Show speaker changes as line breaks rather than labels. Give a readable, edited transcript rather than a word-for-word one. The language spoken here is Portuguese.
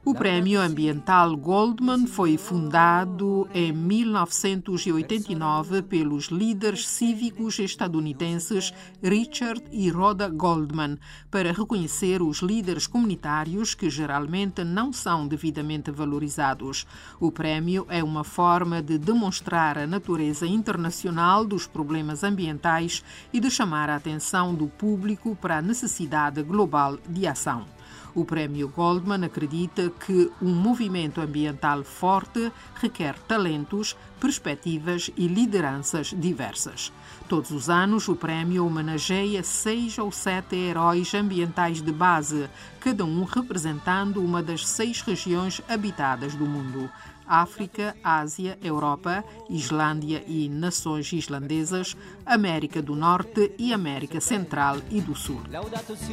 O Prémio Ambiental Goldman foi fundado em 1989 pelos líderes cívicos estadunidenses Richard e Rhoda Goldman para reconhecer os líderes comunitários que geralmente não são devidamente valorizados. O prémio é uma forma de demonstrar a natureza internacional dos problemas ambientais e de chamar a atenção do público para a necessidade global de ação. O Prémio Goldman acredita que um movimento ambiental forte requer talentos, perspectivas e lideranças diversas. Todos os anos, o prémio homenageia 6 ou 7 heróis ambientais de base, cada um representando uma das 6 regiões habitadas do mundo: África, Ásia, Europa, Islândia e nações islandesas, América do Norte e América Central e do Sul.